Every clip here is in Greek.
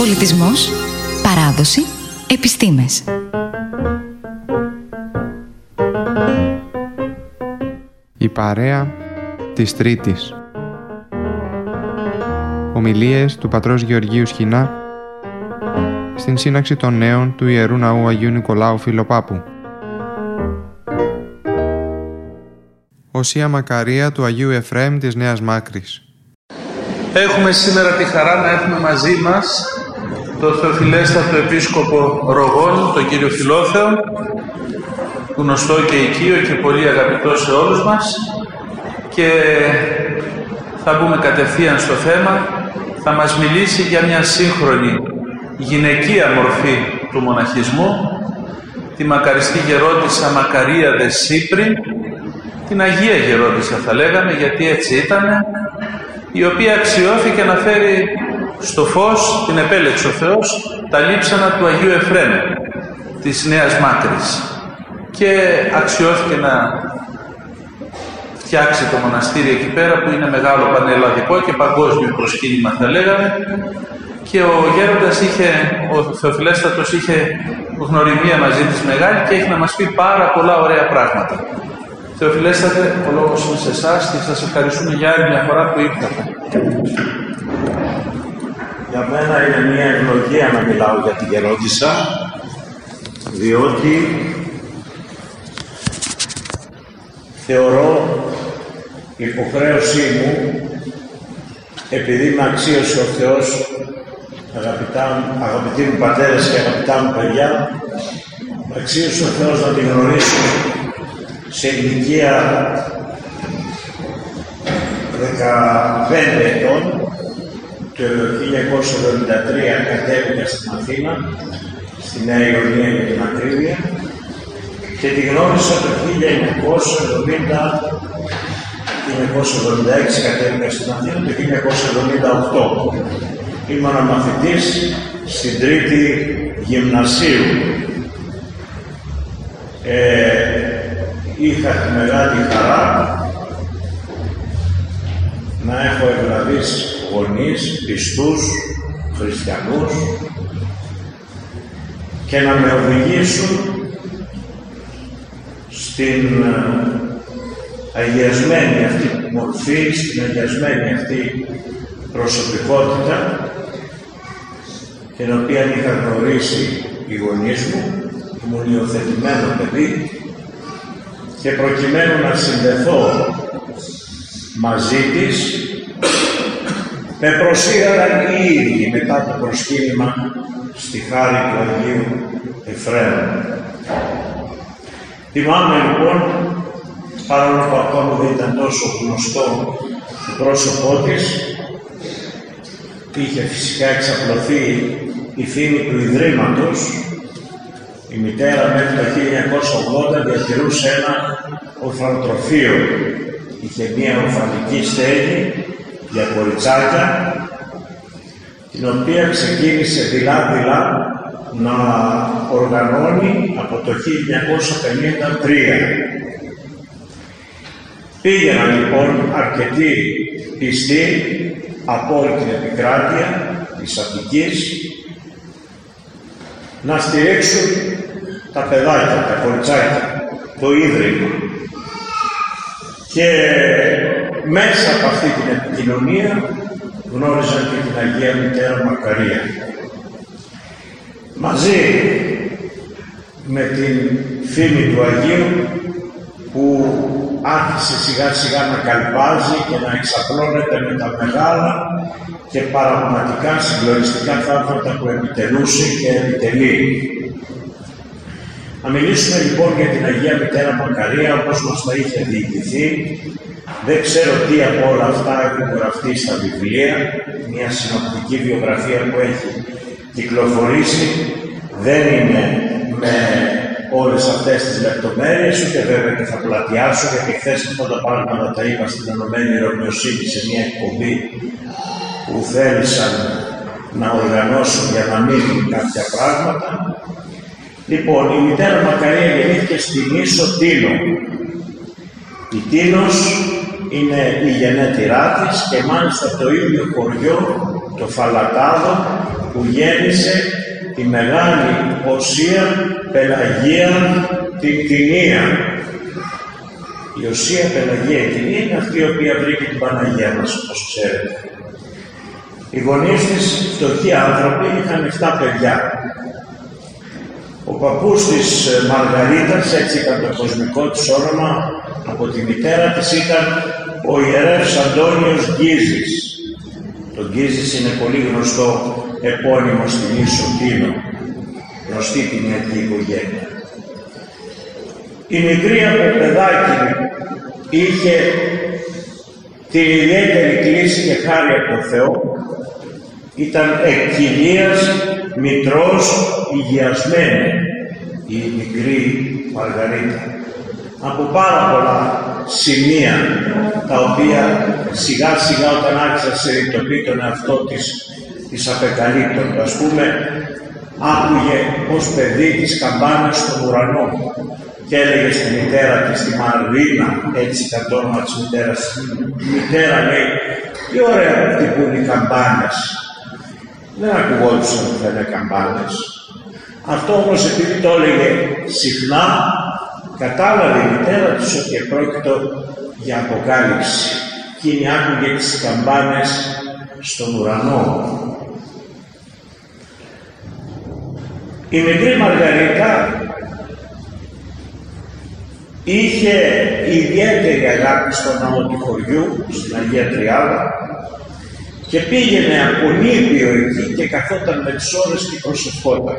Πολιτισμός, παράδοση, επιστήμες. Η παρέα της Τρίτης. Ομιλίες του πατρός Γεωργίου Σχοινά στην σύναξη των νέων του Ιερού Ναού Αγίου Νικολάου Φιλοπάπου. Οσία Μακαρία του Αγίου Εφραίμ της Νέας Μάκρης. Έχουμε σήμερα τη χαρά να έχουμε μαζί μας τον Θεοφιλέστατο Επίσκοπο Ρογών, τον κύριο Φιλόθεο, γνωστό και οικείο και πολύ αγαπητό σε όλους μας, και θα μπούμε κατευθείαν στο θέμα. Θα μας μιλήσει για μια σύγχρονη γυναικεία μορφή του μοναχισμού, τη μακαριστή γερόντισσα Μακαρία δε Σύπρη, την Αγία Γερόντισσα θα λέγαμε, γιατί έτσι ήτανε, η οποία αξιώθηκε να φέρει στο φως, την επέλεξε ο Θεός, τα λείψανα του Αγίου Εφραίμ της Νέας Μάκρης, και αξιώθηκε να φτιάξει το μοναστήρι εκεί πέρα, που είναι μεγάλο πανελλαδικό και παγκόσμιο προσκύνημα θα λέγαμε, και ο γέροντας ο Θεοφιλέστατος είχε γνωριμία μαζί της μεγάλη και έχει να μας πει πάρα πολλά ωραία πράγματα. Θεοφιλέστατε, ο λόγος είναι σε εσάς και σας ευχαριστούμε για άλλη μια φορά που ήρθατε. Για μένα είναι μια ευλογία να μιλάω για τη γερόντισσα, διότι θεωρώ υποχρέωσή μου, επειδή με αξίωσε ο Θεός, αγαπητοί μου πατέρες και αγαπητά μου παιδιά, με αξίωσε ο Θεός να την γνωρίσω σε ηλικία 15 ετών. Το 1973 κατέβηκα στην Αθήνα, στη Νέα Ιωνία για την ακρίβεια, και τη γνώρισα το 1976 κατέβηκα στην Αθήνα, το 1978. Ήμουν μαθητής στην Τρίτη Γυμνασίου. Είχα τη μεγάλη χαρά να έχω ευλαβείς γονείς, πιστούς, χριστιανούς, και να με οδηγήσουν στην αγιασμένη αυτή μορφή, στην αγιασμένη αυτή προσωπικότητα, την οποία είχα γνωρίσει οι γονείς μου, ήμουν υιοθετημένο παιδί, και προκειμένου να συνδεθώ μαζί της, με προσήγαγαν οι ίδιοι μετά το προσκύνημα στη χάρη του Αγίου Εφραίμ. Θυμάμαι λοιπόν, παρόλο που ακόμα δεν ήταν τόσο γνωστό το πρόσωπό της, είχε φυσικά εξαπλωθεί η φήμη του Ιδρύματος. Η μητέρα μέχρι το 1980 διατηρούσε ένα ορφανοτροφείο. Είχε μία ορφανική στέγη για κοριτσάκια, την οποία ξεκίνησε δειλά-δειλά να οργανώνει από το 1953. Πήγαιναν λοιπόν αρκετοί πιστοί από όλη την επικράτεια της Αττικής να στηρίξουν τα παιδάκια, τα κοριτσάκια, το Ίδρυμα. Και μέσα από αυτή την επικοινωνία γνώριζαν και την Αγία Μητέρα Μακαρία. Μαζί με την φήμη του Αγίου, που άρχισε σιγά σιγά να καλπάζει και να εξαπλώνεται με τα μεγάλα και πραγματικά συγκλονιστικά θαύματα που επιτελούσε και επιτελεί. Να μιλήσουμε λοιπόν για την Αγία Μητέρα Μακαρία όπως μας τα είχε διηγηθεί. Δεν ξέρω τι από όλα αυτά έχουν γραφτεί στα βιβλία. Μια συνοπτική βιογραφία που έχει κυκλοφορήσει δεν είναι με όλες αυτές τις λεπτομέρειες, ούτε βέβαια και θα πλατιάσω, γιατί χθες αυτά τα πράγματα τα είπα στην Ενωμένη Ρωμιοσύνη σε μια εκπομπή που θέλησαν να οργανώσουν για να μείνουν κάποια πράγματα. Λοιπόν, η Μητέρα Μακαρία γεννήθηκε στη Νήσο Τίνο. Η Τίνος είναι η γενέτειρά της και μάλιστα το ίδιο χωριό, το Φαλατάδο, που γέννησε τη μεγάλη Οσία Πελαγία την Κτηνία. Η Οσία Πελαγία η Κτηνία είναι αυτή η οποία βρήκε την Παναγία μας, όπως ξέρετε. Οι γονείς της, φτωχοί άνθρωποι, είχαν 7 παιδιά. Ο παππούς της Μαργαρίτας, έτσι ήταν το κοσμικό της όνομα, από τη μητέρα της ήταν ο ιερεύς Αντώνιος Γκίζης. Το Γκίζης είναι πολύ γνωστό επώνυμο στην Ίσο Τίνο, γνωστή ποινιακή οικογένεια. Η μικρή από παιδάκι είχε την ιδιαίτερη κλίση και χάρη από τον Θεό. Ήταν εκ κοιλίας μητρός υγιασμένη η μικρή Μαργαρίτα. Από πάρα πολλά σημεία τα οποία σιγά σιγά όταν άρχισε να συνειδητοποιεί τον εαυτό της απεκαλύπτονται. Ας πούμε, άκουγε ως παιδί τις καμπάνες στον ουρανό και έλεγε στη μητέρα της, τη Μαρίνα, έτσι ήταν το όνομα της μητέρας, η μητέρα λέει, τι ωραία που χτυπούν οι καμπάνες. Δεν ακουγόντουσαν ότι θα είναι καμπάνες. Αυτό όμως επειδή το έλεγε συχνά, κατάλαβε η μητέρα της ότι επρόκειτο για αποκάλυψη. Εκείνη άκουγε τις καμπάνες στον ουρανό. Η μικρή Μαργαρίτα είχε ιδιαίτερη αγάπη στο ναό του χωριού, στην Αγία Τριάδα, και πήγαινε από νήπιο εκεί και καθόταν με τις ώρες και προσευχόταν.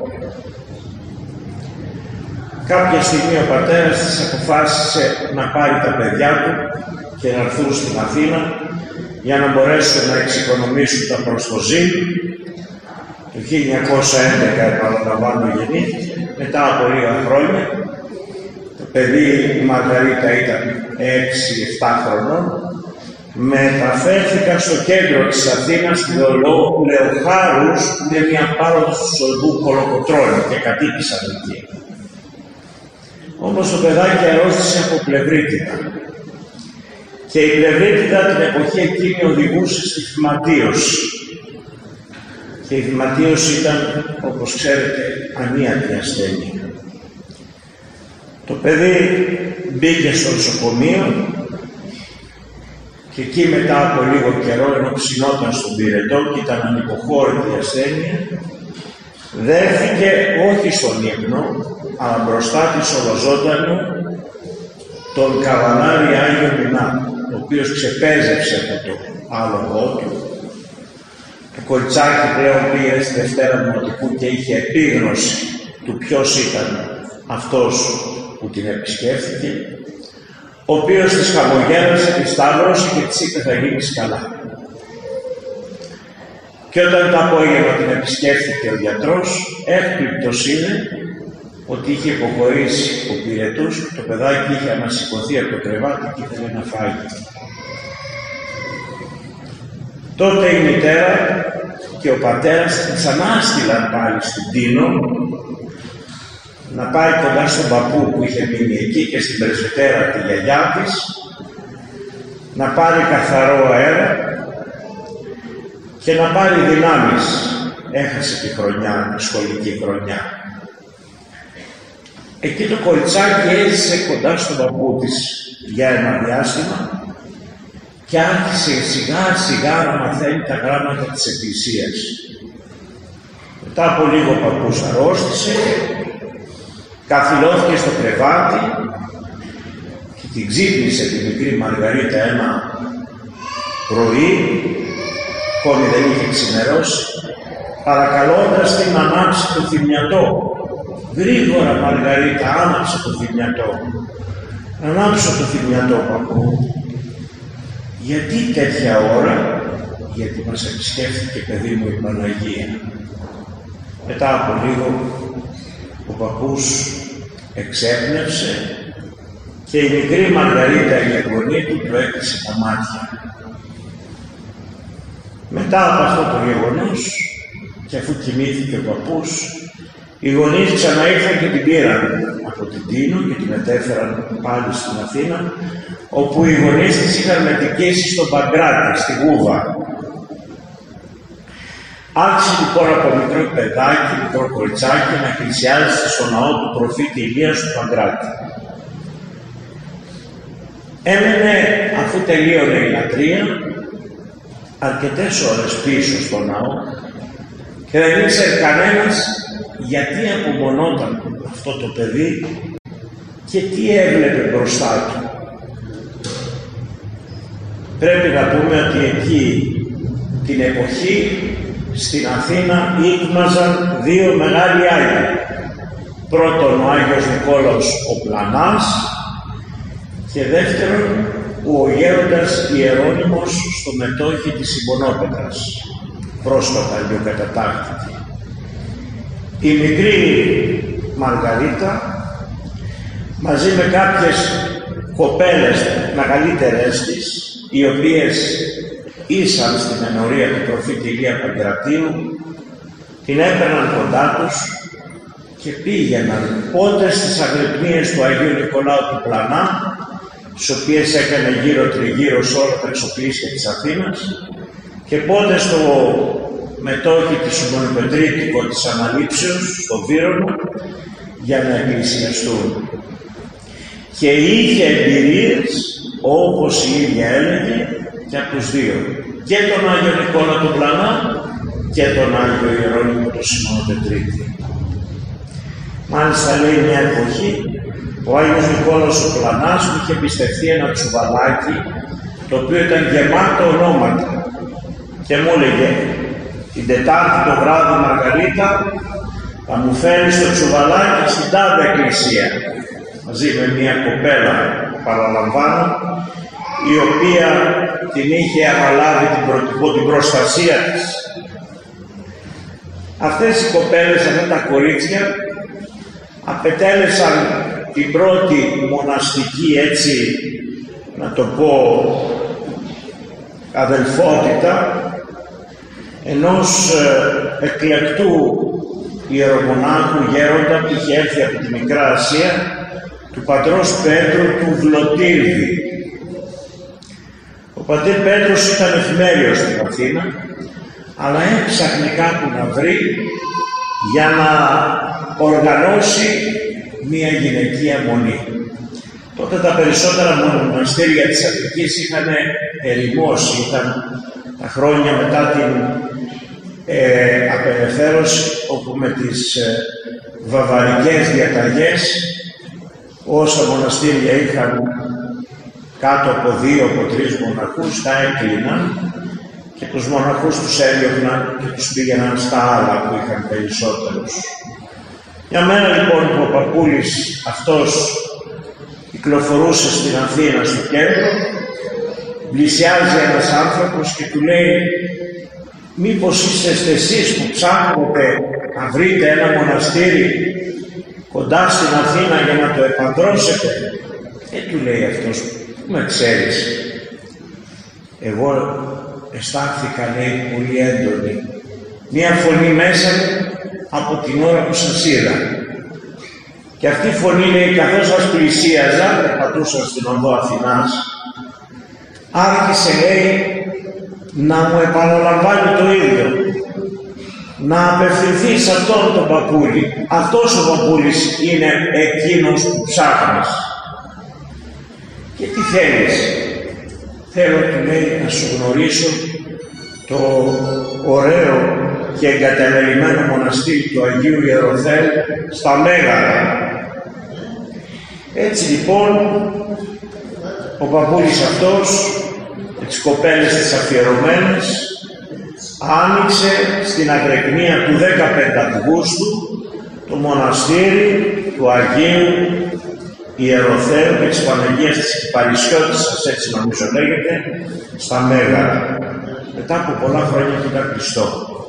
Κάποια στιγμή ο πατέρας της αποφάσισε να πάρει τα παιδιά του και να έρθουν στην Αθήνα για να μπορέσουν να εξοικονομήσουν τα προστοζή. Το 1911 επαναλαμβάνω γεννήθηκε, μετά από λίγα χρόνια. Το παιδί, η Μαργαρίτα, ήταν 6-7 χρονών. Μεταφέρθηκαν στο κέντρο της Αθήνας, στη Λεοχάρους, με μια πάροδο του Σολβού Κολοκοτρώνη και κατοίκησαν εκεί. Όμως το παιδάκι αρρώστησε από πλευρίτιδα. Και η πλευρίτιδα την εποχή εκείνη οδηγούσε στη φυματίωση. Και η φυματίωση ήταν, όπως ξέρετε, ανίατη ασθένεια. Το παιδί μπήκε στο νοσοκομείο και εκεί μετά από λίγο καιρό, ενώ ψινόταν στον πυρετό και ήταν ανυποχώρητη η ασθένεια, δέχθηκε όχι στον ύπνο, αλλά μπροστά της ολοζώντανου τον καβανάρι Άγιο Μινά, ο οποίος ξεπέζεψε από το άλογο του. Το κοριτσάκι πλέον πήγε στη Δευτέρα Δημοτικού και είχε επίγνωση του ποιος ήταν αυτός που την επισκέφθηκε, ο οποίος της χαμογέλασε, της σταύρωσε και της είπε θα γίνεις καλά. Και όταν το απόγευμα την επισκέφθηκε ο γιατρός, έκπληκτος είναι ότι είχε υποχωρήσει ο πυρετούς, το παιδάκι είχε ανασηκωθεί από το κρεβάτι και ήθελε να φάγει. Τότε η μητέρα και ο πατέρας την ξανάστηλαν πάλι στην Τίνο να πάει κοντά στον παππού που είχε μείνει εκεί και στην πρεσβυτέρα τη γιαγιά της, να πάρει καθαρό αέρα και να πάρει δυνάμεις. Έχασε τη χρονιά, τη σχολική χρονιά. Εκεί το κοριτσάκι έζησε κοντά στον παππού της για ένα διάστημα και άρχισε σιγά σιγά να μαθαίνει τα γράμματα της Εκκλησίας. Μετά από λίγο ο παππούς αρρώστησε, καθυλώθηκε στο κρεβάτι και την ξύπνησε τη μικρή Μαργαρίτα ένα πρωί, ακόμη δεν είχε ξημερώσει, παρακαλώντας την να ανάψει το θυμιατό. Γρήγορα Μαργαρίτα, άναψε το θυμιατό. Ανάψω το θυμιατό, παππού. Γιατί τέτοια ώρα? Γιατί μας επισκέφθηκε, παιδί μου, η Παναγία. Μετά από λίγο ο παππούς εξέπνευσε και η μικρή Μαργαρίτα, η εγγονή του, του έκλεισε τα μάτια. Μετά από αυτό το γεγονός, και αφού κοιμήθηκε ο παππούς, οι γονείς ξαναήρθαν και την πήραν από την Τίνο και την μετέφεραν πάλι στην Αθήνα, όπου οι γονείς της είχαν μετικήσει στον Παγκράτη, στη Γούβα. Άρχισε λοιπόν από μικρό παιδάκι, μικρό κοριτσάκι να εκκλησιάζει στο ναό του προφήτη Ηλίας του Παγκράτη. Έμενε, αφού τελείωνε η λατρεία, αρκετές ώρες πίσω στο ναό και δεν ήξερε κανένας γιατί απομονόταν αυτό το παιδί και τι έβλεπε μπροστά του. Πρέπει να πούμε ότι εκεί την εποχή στην Αθήνα ήκμαζαν δύο μεγάλοι Άγιοι. Πρώτον ο Άγιος Νικόλαος ο Πλανάς και δεύτερον ο γέροντας Ιερώνυμος στο μετόχι της Ιμπονόπετρας, πρόσφατα αγιοκατατάχθητη. Η μικρή Μαργαρίτα μαζί με κάποιες κοπέλες μεγαλύτερες της, οι οποίες ήσαν στην ενορία του προφήτη Ηλία Παγκρατίου, την έπαιρναν κοντά τους και πήγαιναν πότε στις αγρυπνίες του Αγίου Νικολάου του Πλανά, τις οποίες έκανε γύρω τριγύρω σε όλα τα εξοπλίσια της Αθήνας, και πότε στο μετόχι της Μονοπετρίτικο της Αναλήψεως, στο Βύρονο, για να εκκλησιαστούν. Και είχε εμπειρίες, όπως η ίδια έλεγε, και από τους δύο. Και τον Άγιο Νικόλα του Πλανά και τον Άγιο Ιερώνυμο του Σιμωνοπετρίτη. Μάλιστα λέει μια εποχή, ο Άγιος Νικόλαος ο Πλανάς μου είχε πιστευτεί ένα τσουβαλάκι, το οποίο ήταν γεμάτο ονόματα. Και μου έλεγε, την Τετάρτη το βράδυ Μαργαρίτα, θα μου φέρεις το τσουβαλάκι στην τάδε εκκλησία. Μαζί με μια κοπέλα, παραλαμβάνω, η οποία την είχε αναλάβει την προστασία της. Αυτές οι κοπέλες, αυτά τα κορίτσια, απετέλεσαν την πρώτη μοναστική, έτσι να το πω, αδελφότητα ενός εκλεκτού ιερομονάχου γέροντα που είχε έρθει από τη Μικρά Ασία, του πατρός Πέτρου του Βλωτήρδη. Ο πατήρ Πέτρος ήταν εφημέριος στην Αθήνα, αλλά έψαχνε κάπου να βρει για να οργανώσει μία γυναικεία μονή. Τότε τα περισσότερα μοναστήρια της Αττικής είχαν ερημώσει, ήταν τα χρόνια μετά την απελευθέρωση, όπου με τις βαβαρικές διαταγές όσα μοναστήρια είχαν κάτω από 2 από 3 μοναχούς τα έκλειναν και τους μοναχούς τους έδιωχναν και τους πήγαιναν στα άλλα που είχαν περισσότερους. Μια μέρα λοιπόν που ο παππούλης αυτός κυκλοφορούσε στην Αθήνα στο κέντρο, πλησιάζει ένας άνθρωπος και του λέει, μήπως είσαστε εσείς που ψάχνετε να βρείτε ένα μοναστήρι κοντά στην Αθήνα για να το επαντρώσετε? Του λέει αυτός, πού με ξέρεις? Εγώ αισθάνθηκα, λέει, πολύ έντονη μία φωνή μέσα μου από την ώρα που σας είδα. Και αυτή η φωνή, λέει, καθώς σας πλησίαζα, περπατούσα στην οδό Αθηνάς, άρχισε, λέει, να μου επαναλαμβάνει το ίδιο. Να απευθυνθεί σε αυτόν τον παππούλη. Αυτός ο παππούλης είναι εκείνος που ψάχνεις. Και τι θέλεις? Θέλω, του λέει, να σου γνωρίσω το ωραίο και εγκαταλελειμμένο μοναστήρι του Αγίου Ιεροθέλ στα Μέγαρα. Έτσι λοιπόν ο παππούλης αυτός με τις κοπέλες τις αφιερωμένες άνοιξε στην Αγρεκνία του 15 Αυγούστου το μοναστήρι του Αγίου Ιεροθέλου και της Παναγίας της Παρισιώτισσας, έτσι νομίζω λέγεται, στα Μέγαρα, μετά από πολλά χρόνια μετά Χριστό.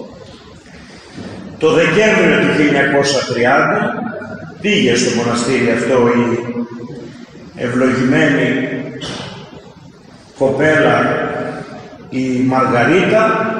Το Δεκέμβριο του 1930 πήγε στο μοναστήρι αυτό η ευλογημένη κοπέλα η Μαργαρίτα,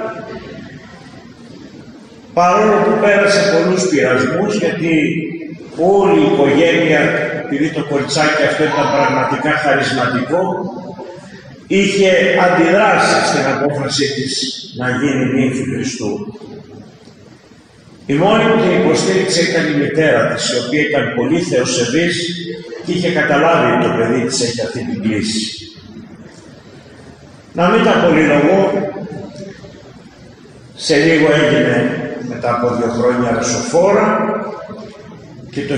παρόλο που πέρασε πολλούς πειρασμούς, γιατί όλη η οικογένεια, επειδή το κοριτσάκι αυτό ήταν πραγματικά χαρισματικό, είχε αντιδράσει στην απόφαση της να γίνει νύμφη Χριστού. Η μόνη που την υποστήριξε ήταν η μητέρα της, η οποία ήταν πολύ θεοσεβής και είχε καταλάβει ότι το παιδί της έχει αυτή την κλίση. Να μην τα πολυλογώ, σε λίγο έγινε μετά από 2 χρόνια ρεσοφόρα και το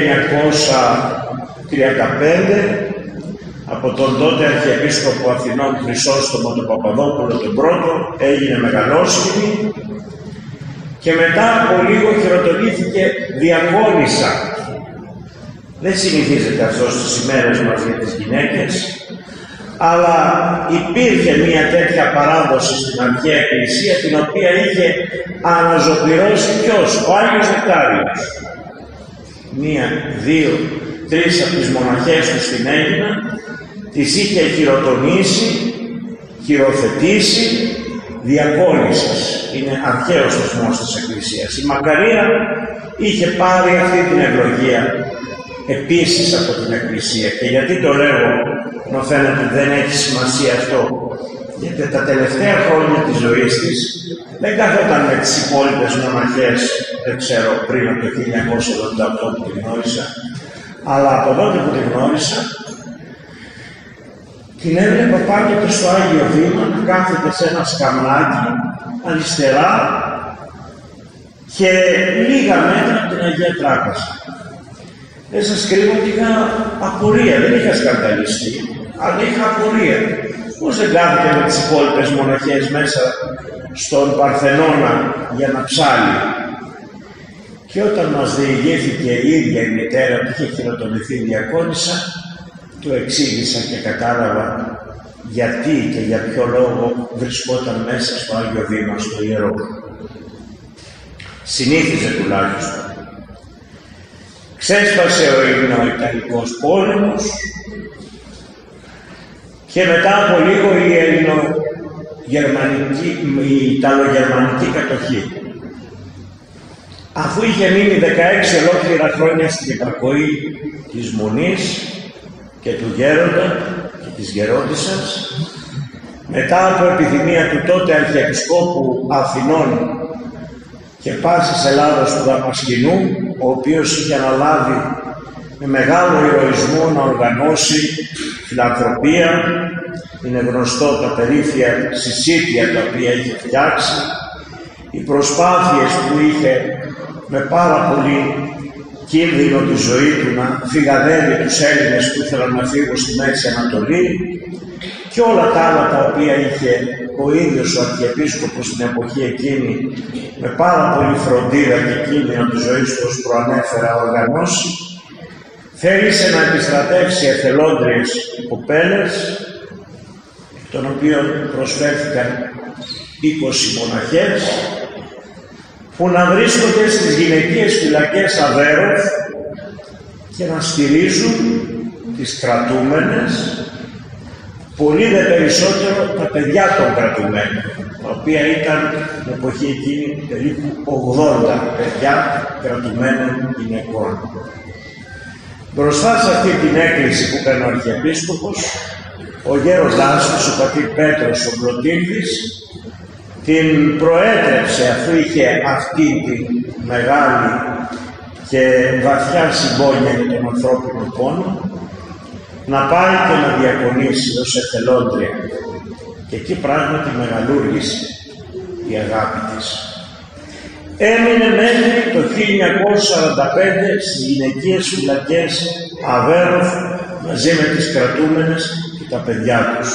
1935 από τον τότε Αρχιεπίσκοπο Αθηνών Χρυσόστομο τον Παπαδόπουλο τον πρώτο έγινε μεγαλόσχημη και μετά από λίγο χειροτονήθηκε διακόνισσα. Δεν συνηθίζεται αυτό στις ημέρες μας για τις γυναίκες, αλλά υπήρχε μια τέτοια παράδοση στην Αρχαία Εκκλησία, την οποία είχε αναζωπυρώσει ποιος? Ο Άγιος Νεκτάριος. 1, 2, 3 από τις μοναχές του στην Έλληνα τις είχε χειροτονήσει, χειροθετήσει διακόνισσας. Είναι αρχαίος θεσμός της Εκκλησίας. Η Μακαρία είχε πάρει αυτή την ευλογία επίσης από την Εκκλησία. Και γιατί το λέγω, ενώ φαίνεται ότι δεν έχει σημασία αυτό? Γιατί τα τελευταία χρόνια της ζωής της δεν καθόταν με τις υπόλοιπες μοναχές, δεν ξέρω, πριν από το 1988 που την γνώρισα, αλλά από τότε που την γνώρισα, την έβλεπα πάντοτε στο Άγιο Βήμα να κάθεται σε ένα σκαμνάκι αριστερά και λίγα μέτρα από την Αγία Τράπεζα. Δεν σας κρύβω ότι είχα απορία, δεν είχα σκανδαλιστεί, αλλά είχα απορία. Πώς δεν κάθεται με τις υπόλοιπες μοναχές μέσα στον Παρθενώνα για να ψάλει? Και όταν μας διηγήθηκε η ίδια η μητέρα που είχε χειροτονηθεί διακόνισσα, του εξήγησα και κατάλαβα γιατί και για ποιο λόγο βρισκόταν μέσα στο Άγιο Βήμα, στο Ιερό. Συνήθιζε τουλάχιστον. Ξέσπασε ο Ελληνοϊταλικός πόλεμος και μετά από λίγο η Ιταλογερμανική κατοχή. Αφού είχε μείνει 16 ολόκληρα χρόνια στην υπακοή της Μονής και του Γέροντα και της Γερόντισσας, μετά από επιθυμία του τότε Αρχιεπισκόπου Αθηνών και πάσης Ελλάδος του Δαμασκηνού, ο οποίος είχε αναλάβει με μεγάλο ηρωισμό να οργανώσει φιλανθρωπία, είναι γνωστό τα περίφια συσίτια τα οποία είχε φτιάξει, οι προσπάθειες που είχε με πάρα πολύ κίνδυνο τη ζωή του να φυγαδεύει τους Έλληνες που ήθελαν να φύγουν στη Μέση Ανατολή και όλα τα άλλα τα οποία είχε ο ίδιος ο Αρχιεπίσκοπος στην εποχή εκείνη με πάρα πολύ φροντίδα και κίνδυνο της ζωής του, ως προανέφερα, οργανώσει, θέλησε να επιστρατεύσει εθελόντριες κοπέλες, των οποίων προσφέρθηκαν 20 μοναχές, που να βρίσκονται στις γυναικείες φυλακές Αβέροφ και να στηρίζουν τις κρατούμενες, πολύ δε περισσότερο τα παιδιά των κρατουμένων, τα οποία ήταν την εποχή εκείνη περίπου 80 παιδιά κρατουμένων γυναικών. Μπροστά σε αυτή την έκκληση που έκανε ο Αρχιεπίσκοπος, ο γέροντάς της, ο πατήρ Πέτρος ο Κλωτήλδης, την προέτρεψε, αφού είχε αυτή τη μεγάλη και βαθιά συμπόνια για τον ανθρώπινο πόνο, να πάει και να διακονήσει ως εθελόντρια. Και εκεί πράγματι μεγαλούργησε η αγάπη της. Έμεινε μέχρι το 1945 στις γυναικείες φυλακές Αβέροφ μαζί με τις κρατούμενες και τα παιδιά τους.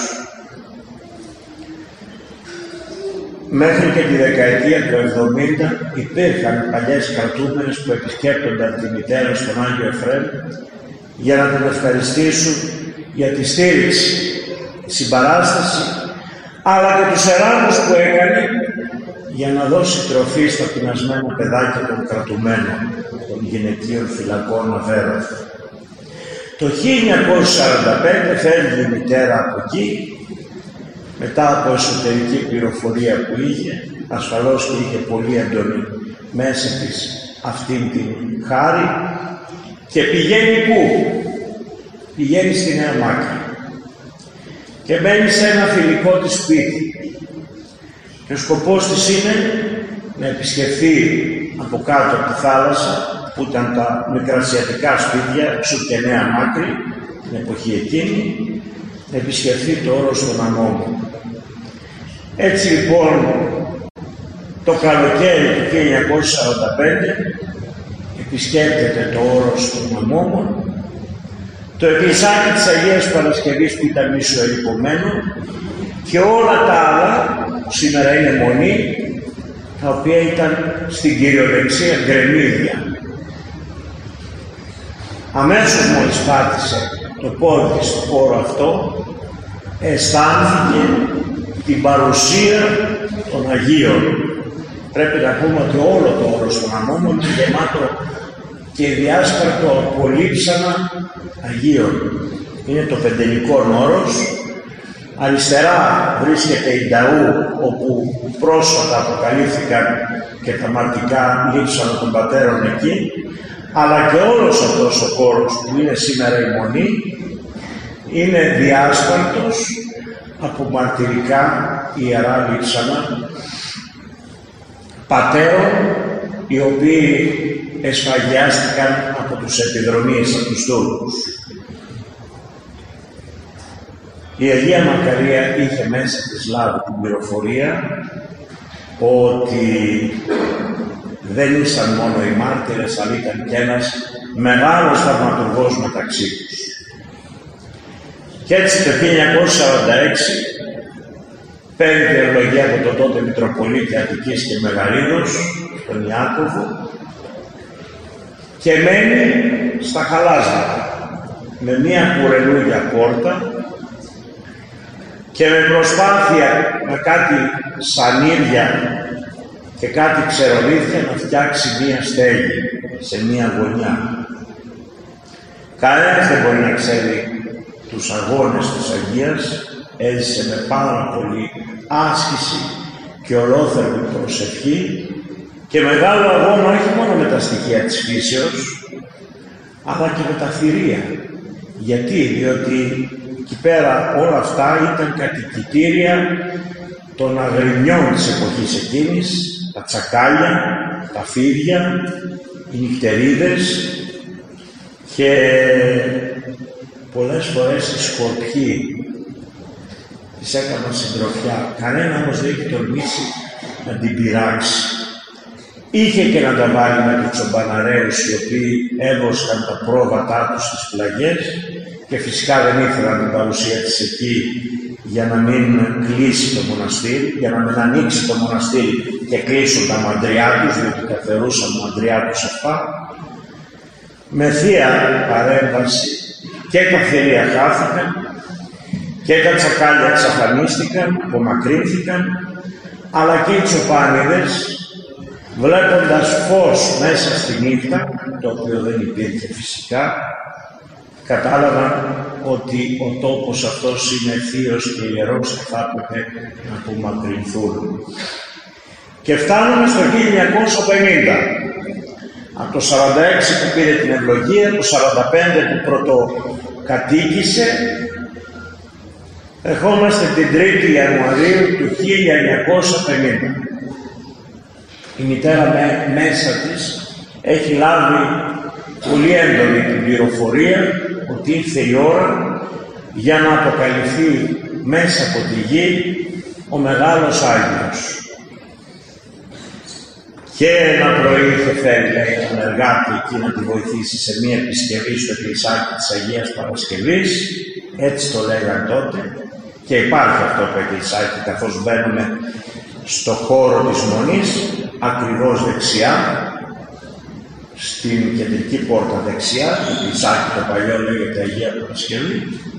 Μέχρι και τη δεκαετία του 70 υπήρχαν παλιές κρατούμενες που επισκέπτονταν τη μητέρα στον Άγιο Εφραίμ για να την ευχαριστήσουν για τη στήριξη, συμπαράσταση, αλλά και τους εράμους που έκανε για να δώσει τροφή στα πεινασμένα παιδάκια των κρατουμένων των γυναικείων φυλακών Αβέροφ. Το 1945 φεύγει η μητέρα από εκεί, μετά από εσωτερική πληροφορία που είχε, ασφαλώς και είχε πολύ έντονη μέσα της αυτήν την χάρη, και πηγαίνει πού? Πηγαίνει στη Νέα Μάκρη. και μένει σε ένα φιλικό της σπίτι. Και ο σκοπός της είναι να επισκεφθεί από κάτω από τη θάλασσα, που ήταν τα μικρασιατικά σπίτια, Ξου και Νέα Μάκρη, την εποχή εκείνη, να επισκεφθεί το όρος των Αμμόμων. Έτσι λοιπόν, το καλοκαίρι του 1945 επισκέπτεται το όρος των Αμμόμων, το εκκλησάκι της Αγίας Παρασκευής που ήταν μισοερειπωμένο και όλα τα άλλα που σήμερα είναι μονή, τα οποία ήταν στην κυριολεξία γκρεμίδια. Αμέσως μόλις πάτησε το πόδι στο χώρο αυτό, αισθάνθηκε την παρουσία των Αγίων. Πρέπει να πούμε ότι όλο το όρος των Αμμόμων είναι γεμάτο και διάσπαρτο από λείψανα Αγίων. Είναι το πεντελικό όρος. Αριστερά βρίσκεται η Νταού, όπου πρόσφατα αποκαλύφθηκαν και τα μαρτικά λείψανα των πατέρων εκεί, αλλά και όλος αυτός ο χώρος που είναι σήμερα η Μονή είναι διάσπαρτος από μαρτυρικά ιερά λείψανα πατέρων, οι οποίοι εσφαγιάστηκαν από τους επιδρομείς, από τους Τούρκους. Η Αγία Μακαρία είχε μέσα της λάβει την πληροφορία ότι δεν ήσαν μόνο οι μάρτυρες, αλλά ήταν και ένας μεγάλος θαυματουργός μεταξύ τους. Και έτσι το 1946 παίρνει την ευλογία από τον τότε Μητροπολίτη Αττικής και Μεγαλίδος, τον Ιάκωβο, και μένει στα χαλάσματα με μία κουρελούγια πόρτα και με προσπάθεια με κάτι σανίδια και κάτι ξερολίθια να φτιάξει μία στέγη σε μία γωνιά. Κανένας δεν μπορεί να ξέρει τους αγώνες της Αγίας, έζησε με πάρα πολύ άσκηση και ολόθερμη προσευχή και μεγάλο αγώνα όχι μόνο με τα στοιχεία της φύσεως, αλλά και με τα θηρία. Γιατί? Διότι εκεί πέρα όλα αυτά ήταν κατοικητήρια των αγρινιών της εποχής εκείνης, τα τσακάλια, τα φίδια, οι νυχτερίδες και πολλές φορές οι σκορπιοί της έκαναν συντροφιά. Κανένα όμως δεν είχε τολμήσει να την πειράξει. Είχε και να τα βάλει με τους τσομπαναραίους, οι οποίοι έβοσκαν τα πρόβατά τους στις πλαγιές και φυσικά δεν ήθελαν την παρουσία της εκεί για να μην κλείσει το μοναστήρι, για να μην ανοίξει το μοναστήρι και κλείσουν τα μαντριά τους, διότι καθερούσαν μαντριά τους αυτά. Με θεία παρέμβαση και τα θηρία χάθηκαν και τα τσακάλια εξαφανίστηκαν, απομακρύνθηκαν, αλλά και οι τσοπάνιδες, βλέποντας φως μέσα στη νύχτα, το οποίο δεν υπήρχε φυσικά, κατάλαβαν ότι ο τόπος αυτός είναι θείος και ιερός και θα έπρεπε να απομακρυνθούν. Και φτάνουμε στο 1950. Από το 46 που πήρε την ευλογία, το 45 που πρωτοκατοίκησε, ερχόμαστε την 3η Ιανουαρίου του 1950. Η μητέρα μέσα της έχει λάβει πολύ έντονη την πληροφορία ότι ήρθε η ώρα για να αποκαλυφθεί μέσα από τη γη ο Μεγάλος Άγιος. Και ένα πρωί είχε φέρει, λέει, τον εργάτη εκεί να τη βοηθήσει σε μία επισκευή στο εκκλησάκι της Αγίας Παρασκευής, έτσι το λέγαν τότε, και υπάρχει αυτό το εκκλησάκι, καθώς μπαίνουμε στο χώρο της Μονής, ακριβώς δεξιά, στην κεντρική πόρτα δεξιά, το εκκλησάκι το παλιό λέγεται Αγία Παρασκευή.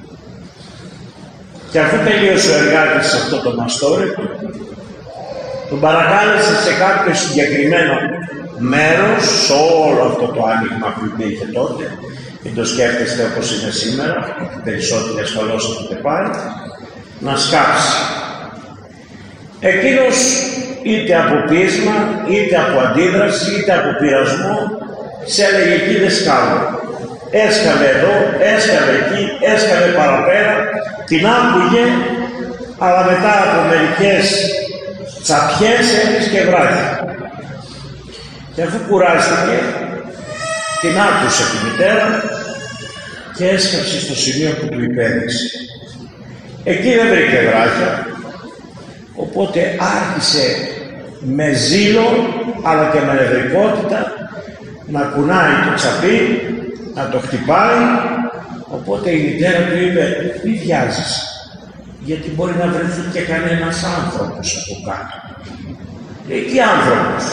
Και αφού τελείωσε ο εργάτης σε αυτό το μαστόρετο, τον παρακάλεσε σε κάποιο συγκεκριμένο μέρος, σε όλο αυτό το άνοιγμα που υπήρχε τότε, μην το σκέφτεστε όπως είναι σήμερα, περισσότεροι ασφαλώς θα το πάει, να σκάψει. Εκείνος είτε από πείσμα, είτε από αντίδραση, είτε από πειρασμό, σε έλεγε εκεί δεν σκάβω. Έσκαβε εδώ, έσκαβε εκεί, έσκαβε παραπέρα, την άκουγε, αλλά μετά από μερικές τσαπιές έβρισκε βράχη. Και αφού κουράστηκε, την άκουσε τη μητέρα και έσκαψε στο σημείο που του υπέδειξε. Εκεί δεν βρήκε βράχια, οπότε άρχισε με ζήλο αλλά και με νευρικότητα να κουνάει το τσαπί, να το χτυπάει. Οπότε η μητέρα του είπε, μη βιάζεις, γιατί μπορεί να βρεθεί και κανένας άνθρωπος από κάτω. Λέει, τι άνθρωπος?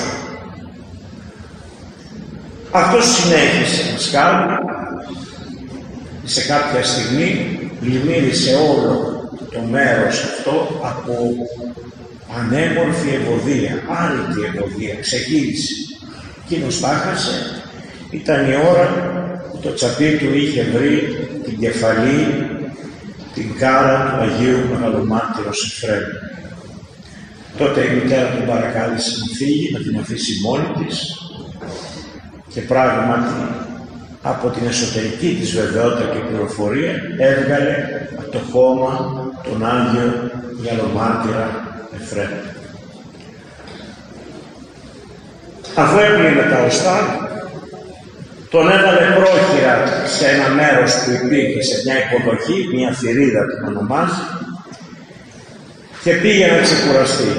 Αυτός συνέχισε να σκάβει. Σε κάποια στιγμή πλημμύρισε όλο το μέρος αυτό από ανέμορφη ευωδία, άρρητη ευωδία, ξεγύρισε. Εκείνος τα χάσε. Ήταν η ώρα που το τσαπί του είχε βρει την κεφαλή, την κάρα του Αγίου Μεγαλομάρτυρος Εφραίμ. Τότε η μητέρα του παρακάλεσε να φύγει, να την αφήσει μόνη της, και πράγματι από την εσωτερική της βεβαιότητα και πληροφορία έβγαλε από το χώμα τον Άγιο Μεγαλομάρτυρα Εφραίμ. Αφού έπλυνε τα οστά, τον έβαλε πρόχειρα σε ένα μέρος που υπήρχε, σε μια υποδοχή, μια θηρίδα την ονομάζει, και πήγε να ξεκουραστεί.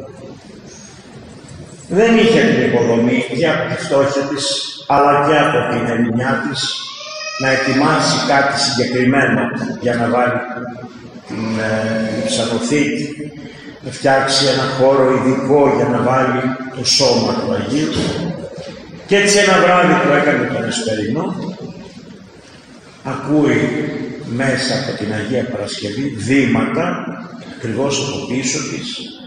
Δεν είχε την υποδομή και από τη φτώχεια της, αλλά και από την ελληνιά της, να ετοιμάσει κάτι συγκεκριμένο για να βάλει την ψανοθήκη, να φτιάξει ένα χώρο ειδικό για να βάλει το σώμα του Αγίου. Και έτσι ένα βράδυ που έκανε τον Εσπερινό, ακούει μέσα από την Αγία Παρασκευή βήματα, ακριβώς από πίσω της,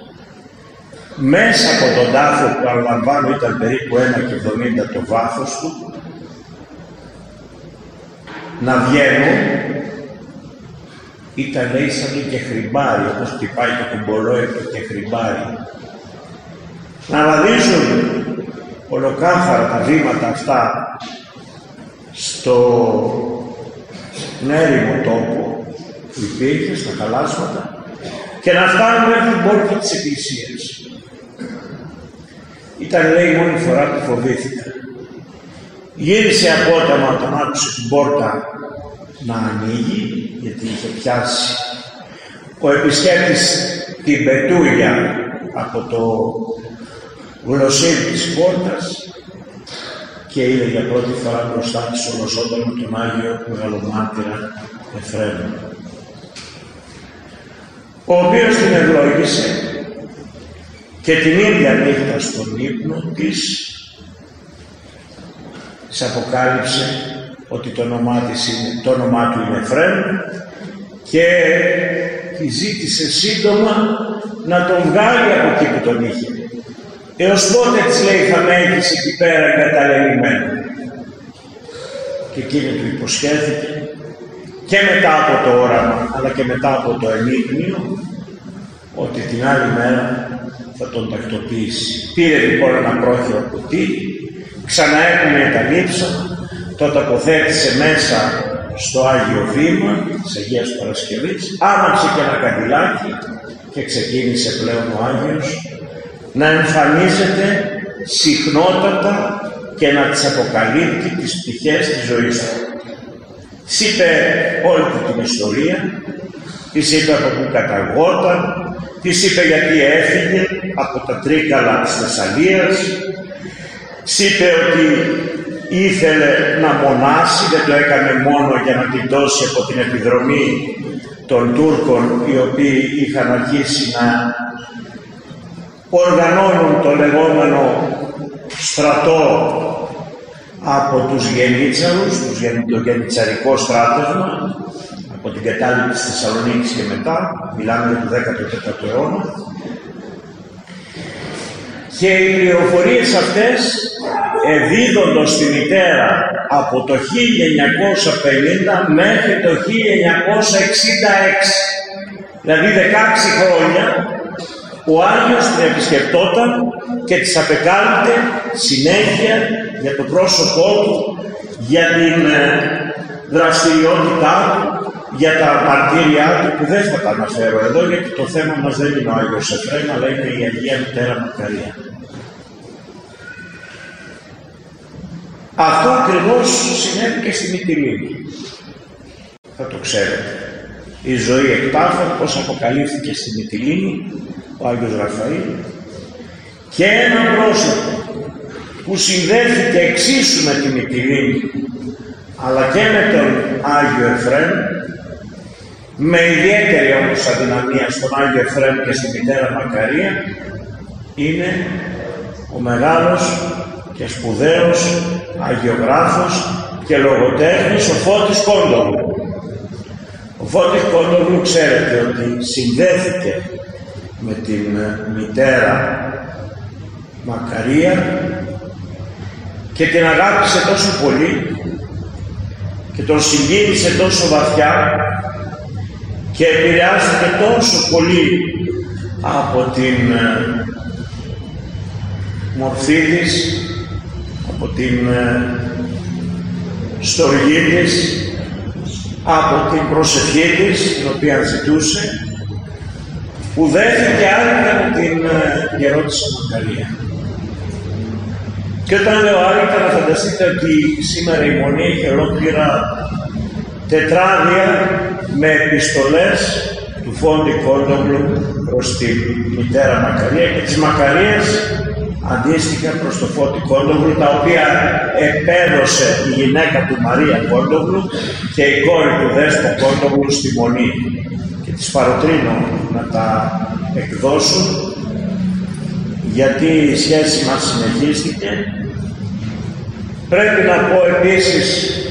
μέσα από τον τάφο που αναλαμβάνω ήταν περίπου 1,70 το βάθος του, να βγαίνουν. Ήταν, λέει, σαν το κεχριμπάρι, όπως χτυπάει το κουμπολόι το κεχριμπάρι, να αναδύσουν ολοκάθαρα τα βήματα αυτά στο έρημο τόπο που υπήρχε, στα χαλάσματα, και να φτάνουν μέχρι την πόρτα της εκκλησίας. Ήταν, λέει, η μόνη φορά που φοβήθηκα. Γύρισε απότομα όταν άκουσε την πόρτα να ανοίγει, γιατί είχε πιάσει ο επισκέπτης την πετούλια από το γλωσσίδι της πόρτας και είδε για πρώτη φορά μπροστά της ολοζώντανο τον Άγιο Μεγαλομάρτυρα Εφραίμ, ο οποίος την ευλόγησε και την ίδια νύχτα στον ύπνο της αποκάλυψε ότι το όνομά του είναι Εφραίμ, και τη ζήτησε σύντομα να τον βγάλει από εκεί που τον είχε. Έως πότε, της λέει, θα με έχεις εκεί πέρα εγκαταλελειμμένο? Και εκείνη του υποσχέθηκε, και μετά από το όραμα αλλά και μετά από το ενίγμιο, ότι την άλλη μέρα θα τον τακτοποιήσει. Πήρε λοιπόν ένα πρόχειρο κουτί, ξαναέπλυνε τα λείψα, το τοποθέτησε μέσα στο Άγιο Βήμα της Αγίας Παρασκευής, άναψε και ένα καντιλάκι και ξεκίνησε πλέον ο Άγιος να εμφανίζεται συχνότατα και να τις αποκαλύπτει τις πτυχές της ζωής του. Της είπε όλη την ιστορία, της είπε από πού καταγόταν, της είπε γιατί έφυγε από τα Τρίκαλα της Θεσσαλίας, της είπε ότι ήθελε να μονάσει, δεν το έκανε μόνο για να την δώσει από την επιδρομή των Τούρκων, οι οποίοι είχαν αρχίσει να οργανώνουν το λεγόμενο στρατό από τους Γενίτσαρους, το γενιτσαρικό στράτευμα, από την κατάληψη της Θεσσαλονίκης και μετά, μιλάμε για το 14ο αιώνα. Και οι πληροφορίες αυτές εδίδονται στη μητέρα από το 1950 μέχρι το 1966. Δηλαδή 16 χρόνια ο Άγιος την επισκεπτόταν και της απεκάλυπτε συνέχεια για το πρόσωπό του, για την δραστηριότητά του, για τα μαρτύρια του, που δεν θα τα αναφέρω εδώ, γιατί το θέμα μας δεν είναι ο Άγιος Εφραίμ, αλλά είναι η Αγία Μητέρα Μακαρία. Αυτό ακριβώς συνέβη και στη Μυτιλήνη. Θα το ξέρετε. Η ζωή εκτάφων, πώς αποκαλύφθηκε στη Μυτιλήνη, ο Άγιος Ραφαήλ, και ένα πρόσωπο που συνδέθηκε εξίσου με τη Μυτιλήνη, αλλά και με τον Άγιο Εφραίμ, με ιδιαίτερη όμως αδυναμία στον Άγιο Εφραίμ και στη Μητέρα Μακαρία, είναι ο μεγάλος και σπουδαίος αγιογράφος και λογοτέχνης ο Φώτης Κόντογλου. Ο Φώτης Κόντογλου, ξέρετε ότι συνδέθηκε με την Μητέρα Μακαρία και την αγάπησε τόσο πολύ και τον συγκίνησε τόσο βαθιά και επηρεάστηκε τόσο πολύ από την μορφή της, από την στοργή της, από την προσευχή της, την οποία ζητούσε, που δέχθηκε άρρηκτα με την γερόντισσα Μακαρία. Και όταν λέω άρρηκτα, να φανταστείτε ότι σήμερα η Μονή έχει ολόκληρα τετράδια με επιστολές του Φώτη Κόντογλου προς τη Μητέρα Μακαρία και της Μακαρίας αντίστοιχα προς το Φώτη Κόντογλου, τα οποία επέδωσε η γυναίκα του Μαρία Κόντογλου και η κόρη του Δέσπο Κόντογλου στη Μονή, και τις παροτρύνω να τα εκδώσουν, γιατί η σχέση μας συνεχίστηκε. Πρέπει να πω επίσης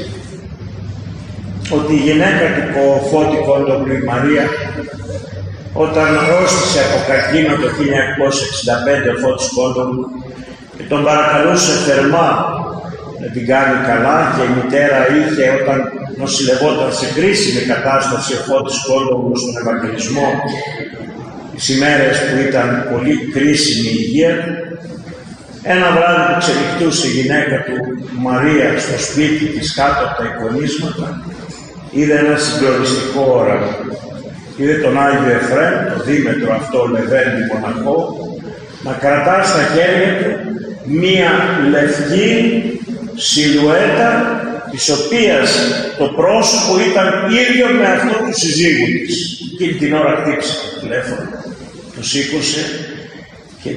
ότι η γυναίκα του Φώτη Κόντογλου, η Μαρία, όταν αρρώστησε από καρκίνο το 1965 ο Φώτης Κόντογλου και τον παρακαλούσε θερμά να την κάνει καλά, και η μητέρα είχε, όταν νοσηλευόταν σε κρίσιμη κατάσταση ο Φώτης Κόντογλου στον Ευαγγελισμό, τις ημέρες που ήταν πολύ κρίσιμη η υγεία του, ένα βράδυ που ξενυχτούσε η γυναίκα του Μαρία στο σπίτι της κάτω από τα εικονίσματα, είδε ένα συγκλονιστικό όραμα. Είδε τον Άγιο Εφραίμ, το δίμετρο αυτό λεβέντη μοναχό, να κρατά στα χέρια του μία λευκή σιλουέτα, της οποίας το πρόσωπο ήταν ίδιο με αυτό του συζύγου της. Εκείνη την ώρα χτύπησε το τηλέφωνο, το σήκωσε και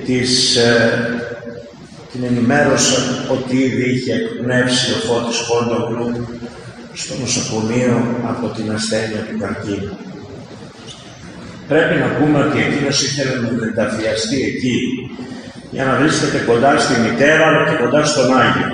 την ενημέρωσαν ότι ήδη είχε εκπνεύσει ο Φώτης Κόντογλου στο νοσοκομείο από την ασθένεια του καρκίνου. Πρέπει να πούμε ότι εκείνος ήθελε να μεταφιαστεί εκεί για να βρίσκεται κοντά στη μητέρα αλλά και κοντά στον Άγιο.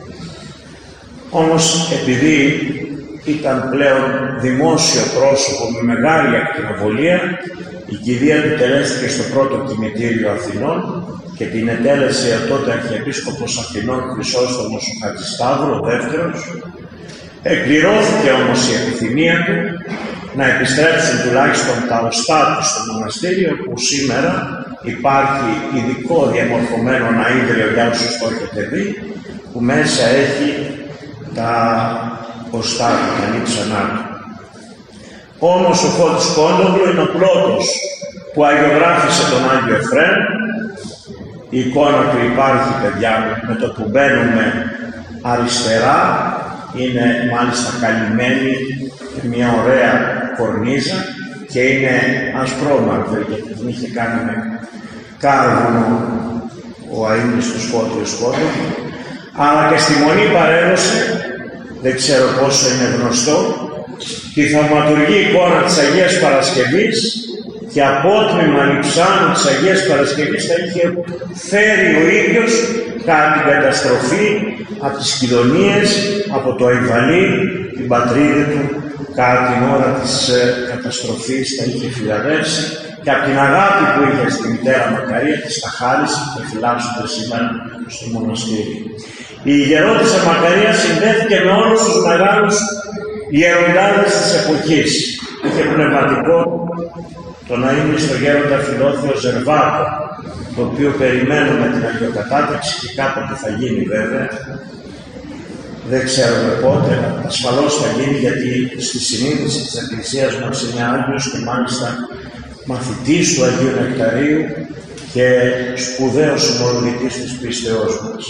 Όμως επειδή ήταν πλέον δημόσιο πρόσωπο με μεγάλη ακτινοβολία, η κηδεία του τελέστηκε στο πρώτο κημητήριο Αθηνών και την ετέλεσε ο τότε Αρχιεπίσκοπος Αθηνών Χρυσόστομος ο Χατζησταύρου, ο δεύτερος. Εκπληρώθηκε όμως η επιθυμία του να επιστρέψουν τουλάχιστον τα οστά του στο μοναστήριο, που σήμερα υπάρχει ειδικό διαμορφωμένο ναΐδριο για όσους το έχετε δει, που μέσα έχει τα οστά του, τα νύψανά του. Όμως ο Φώτης Κόντογλου είναι ο πρώτος που αγιογράφησε τον Άγιο Εφραίμ. Η εικόνα του υπάρχει, παιδιά μου, με το που μπαίνουμε αριστερά, είναι μάλιστα καλυμμένη με μια ωραία κορνίζα και είναι ασπρόμαυρη, γιατί την είχε κάνει με κάρβουνο ο αείμνηστος Φώτιος Κόντογλου. Αλλά και στη Μονή παρέδωσε, δεν ξέρω πόσο είναι γνωστό, τη θαυματουργή εικόνα της Αγίας Παρασκευής, και απότμημα λειψάνου της Αγίας Παρασκευής θα είχε φέρει ο ίδιος κατά την καταστροφή από τις Κιδωνίες, από το Αϊβαλή, την πατρίδα του, κατά την ώρα της καταστροφής θα είχε φυλαδεύσει, και από την αγάπη που είχε στη μητέρα Μακαρία της τα χάρισε και φυλάσσονται σήμερα στο μοναστήρι. Η γερόντισσα Μακαρία συνδέθηκε με όλους τους μεγάλους γεροντάδες της εποχής. Είχε πνευματικό τον αείμνηστο γέροντα Φιλόθεο Ζερβάτο, το οποίο περιμένουμε την αγιοκατάταξη και κάποτε θα γίνει βέβαια. δεν ξέρουμε πότε, ασφαλώς θα γίνει, γιατί στη συνείδηση της Εκκλησίας μας είναι Άγιος και μάλιστα μαθητής του Αγίου Νεκταρίου και σπουδαίος ομολογητής της πίστεώς μας.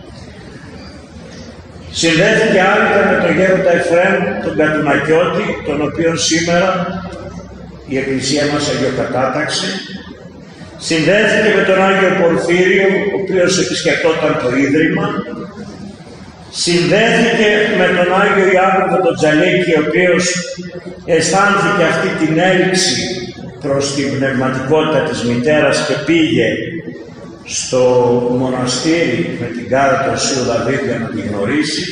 Συνδέθηκε άρρητα με τον γέροντα Εφραίμ τον Κατουνακιώτη, τον οποίο σήμερα η Εκκλησία μας αγιοκατάταξε. Συνδέθηκε με τον Άγιο Πορφύριο, ο οποίος επισκεπτόταν το Ίδρυμα. Συνδέθηκε με τον Άγιο Ιάκωβο τον Τζαλίκη, ο οποίος αισθάνθηκε αυτή την έλξη προς την πνευματικότητα της μητέρας και πήγε στο μοναστήρι με την κάρα του Οσίου Δαβίδ για να την γνωρίσει.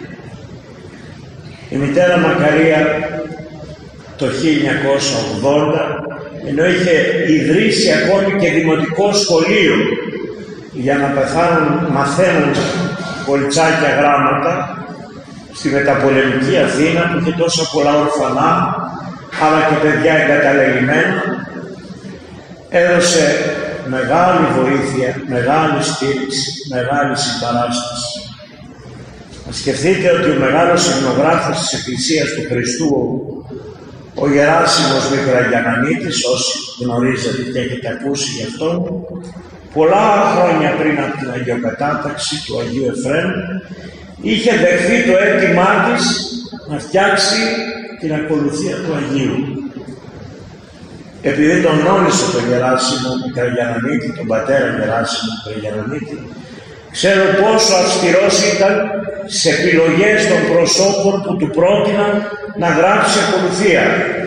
Η μητέρα Μακαρία το 1980, ενώ είχε ιδρύσει ακόμη και δημοτικό σχολείο για να μαθαίνουν κολτσάκια γράμματα στη μεταπολεμική Αθήνα, που είχε τόσα πολλά ορφανά αλλά και παιδιά εγκαταλελειμμένα, έδωσε μεγάλη βοήθεια, μεγάλη στήριξη, μεγάλη συμπαράσταση. Να σκεφτείτε ότι ο μεγάλος υμνογράφος της Εκκλησίας του Χριστού, ο Γεράσιμος Μικραγιαννανίτης, όσοι γνωρίζετε και έχετε ακούσει γι' αυτόν, πολλά χρόνια πριν από την αγιοκατάταξη του Αγίου Εφραίμ, είχε δεχθεί το αίτημά της να φτιάξει την ακολουθία του Αγίου. Επειδή τον γνώρισε τον Γεράσιμο Μικραγιαννανίτη, τον πατέρα Γεράσιμο Μικραγιαννανίτη, ξέρω πόσο αυστηρός ήταν στις επιλογές των προσώπων που του πρότειναν να γράψει ακολουθία.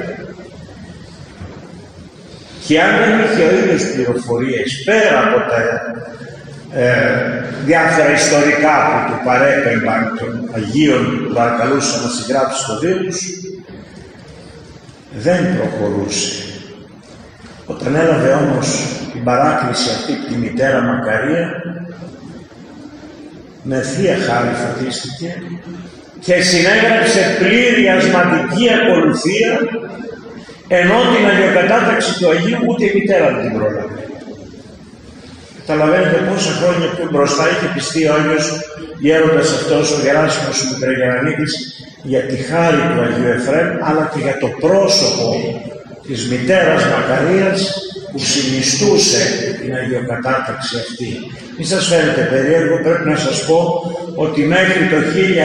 Και αν δεν είχε ο ίδιος πληροφορίες πέρα από τα διάφορα ιστορικά που του παρέπεμπαν των Αγίων που παρακαλούσαν να συγγράψει στο βίος, δεν προχωρούσε. Όταν έλαβε όμως την παράκληση αυτή τη μητέρα Μακαρία, με θεία χάρη φωτίστηκε και συνέγραψε πλήρη ασματική ακολουθία, ενώ την αγιοκατάταξη του Αγίου ούτε η μητέρα δεν την πρόλαβε. Καταλαβαίνετε πόσα χρόνια πιο μπροστά είχε πιστεί ο Άγιος γέροντας αυτός, ο Γεράσιμος ο Μικραγιαννανίτης, για τη χάρη του Αγίου Εφραίμ, αλλά και για το πρόσωπο της μητέρας Μακαρίας που συνιστούσε την αγιοκατάταξη αυτή. Μη σας φαίνεται περίεργο, πρέπει να σας πω ότι μέχρι το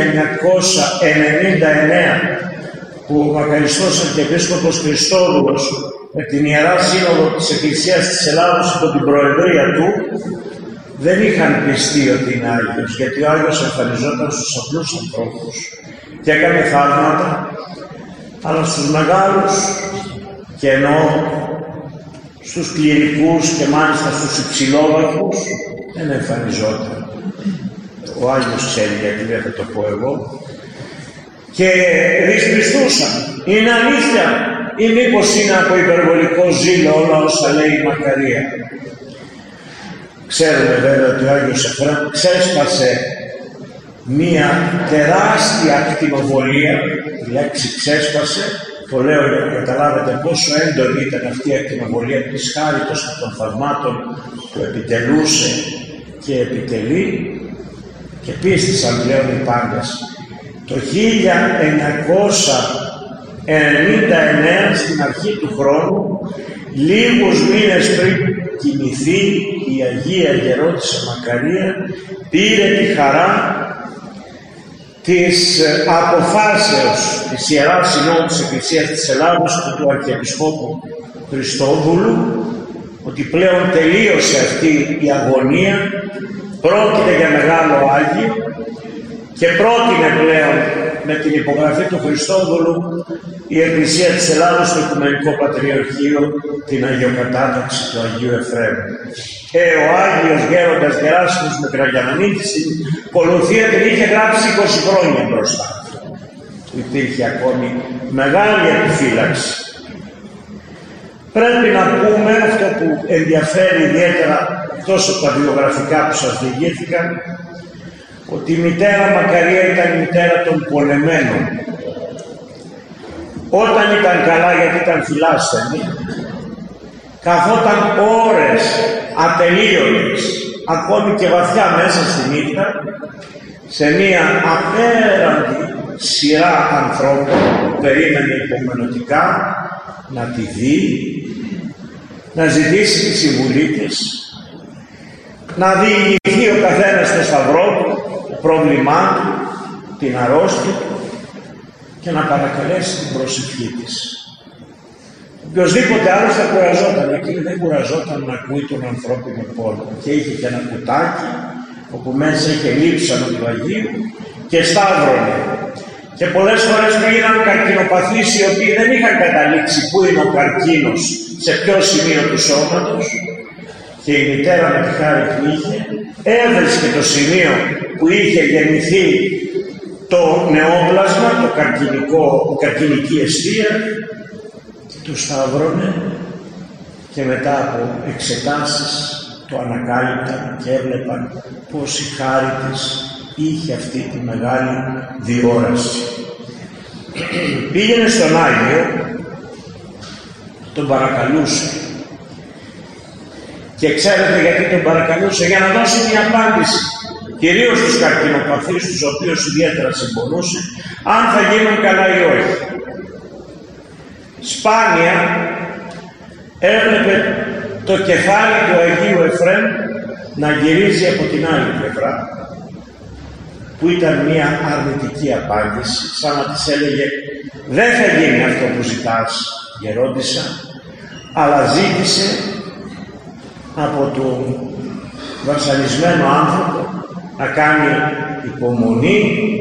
1999, που ο Μακαριστός Αρχιεπίσκοπος Χριστόδουλος με την Ιερά Σύνοδο της Εκκλησίας της Ελλάδος υπό την προεδρία του, δεν είχαν πιστεί ότι είναι Άγιος, γιατί ο Άγιος εμφανιζόταν στους απλούς ανθρώπους και έκανε θαύματα, αλλά στους μεγάλους, και ενώ στους κληρικούς και μάλιστα στους υψηλόβαθμους δεν εμφανιζόταν. Ο Άγιος ξέρει, γιατί δεν θα το πω εγώ. Και δυσπιστούσαν. Είναι αλήθεια ή μήπως είναι από υπερβολικό ζήλο όλα όσα λέει η Μακαρία. Ξέρουμε βέβαια ότι ο Άγιος Εφραίμ ξέσπασε μία τεράστια ακτινοβολία. Η λέξη ξέσπασε, το λέω για να καταλάβετε πόσο έντονη ήταν αυτή η ακτινοβολία της χάριτος και των θαυμάτων που επιτελούσε και επιτελεί, και πίστησαν πλέον οι πάντες. Το 1999, στην αρχή του χρόνου, λίγους μήνες πριν κοιμηθεί, η Αγία Γερόντισσα Μακαρία πήρε τη χαρά της αποφάσεως της Ιεράς Συνόδου της Εκκλησίας της Ελλάδος και του Αρχιεπισκόπου Χριστόδουλου ότι πλέον τελείωσε αυτή η αγωνία, πρόκειται για μεγάλο Άγιο, και πρότεινε πλέον με την υπογραφή του Χριστόδουλου η Εκκλησία της Ελλάδος στο Οικουμενικό Πατριαρχείο την αγιοκατάταξη του Αγίου Εφραίμ. Ο Άγιος Γέροντας Γεράσιμος Μικραγιαννανίτης την ακολουθία την είχε γράψει 20 χρόνια μπροστά. Υπήρχε ακόμη μεγάλη επιφύλαξη. Πρέπει να πούμε αυτό που ενδιαφέρει ιδιαίτερα, εκτός από τα βιογραφικά που σας διηγήθηκαν, ότι η μητέρα Μακαρία ήταν η μητέρα των πολεμένων. Όταν ήταν καλά, γιατί ήταν φιλάσθενη, καθόταν ώρες ατελείωτες ακόμη και βαθιά μέσα στη νύχτα, σε μία απέραντη σειρά ανθρώπων που περίμενε υπομονωτικά να τη δει, να ζητήσει τη συμβουλή της, να διηγηθεί ο καθένας το σταυρό του, το πρόβλημά του, την αρρώστια του και να παρακαλέσει την προσευχή της. Οποιοςδήποτε άλλος θα κουραζόταν, εκείνη δεν κουραζόταν να ακούει τον ανθρώπινο πόνο και είχε και ένα κουτάκι όπου μέσα είχε λείψανο του Αγίου και σταύρωνε. Και πολλές φορές πήγαιναν καρκινοπαθείς οι οποίοι δεν είχαν καταλήξει πού είναι ο καρκίνος, σε ποιο σημείο του σώματος, και η μητέρα με τη χάρη που είχε έβρισκε το σημείο που είχε γεννηθεί το νεόπλασμα, η καρκινική αιστεία, του σταύρωνε και μετά από εξετάσεις το ανακάλυπταν και έβλεπαν πως η χάρη της είχε αυτή τη μεγάλη διόραση. Πήγαινε στον Άγιο, τον παρακαλούσε, και ξέρετε γιατί τον παρακαλούσε? Για να δώσει μια απάντηση, κυρίως στους καρκινοπαθείς, τους οποίους ιδιαίτερα συμπονούσε, αν θα γίνουν καλά ή όχι. Σπάνια έβλεπε το κεφάλι του Αγίου Εφραίμ να γυρίζει από την άλλη πλευρά, που ήταν μια αρνητική απάντηση, σαν να της έλεγε δεν θα γίνει αυτό που ζητάς, γερόντισσα, αλλά ζήτησε από τον βασανισμένο άνθρωπο να κάνει υπομονή